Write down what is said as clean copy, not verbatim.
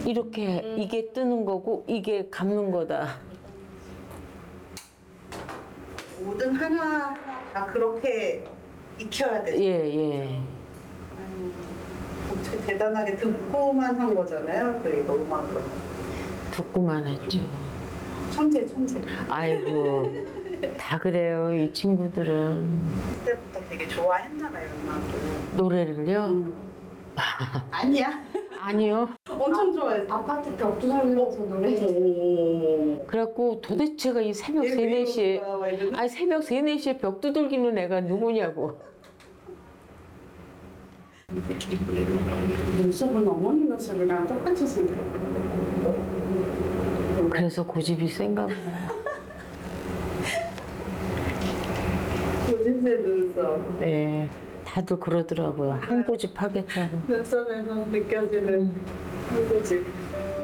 이렇게 이게 뜨는 거고 이게 감는 거다. 모든 하나 다 그렇게 익혀야 돼. 예. 어떻게 대단하게 듣고만 한 거잖아요. 그게 너무 많고. 듣고만 했죠. 천재. 아이고 다 그래요 이 친구들은. 그때부터 되게 좋아했나 봐요, 음악을. 노래를요? 아니야. 아니요. 엄청 좋아했어. 아파트 벽도 살면서 노래. 그래갖고 도대체가 이 새벽 3, 4시에 아니 새벽 3, 4시에 벽 두들기는 애가 누구냐고. 눈썹은 어머니 눈썹이랑 똑같이 생겼어. 그래서 고집이 센가 봐요. 고집세 눈썹. 네, 다들 그러더라고요. 한 고집 하겠다고. 눈썹에서 느껴지는 고집.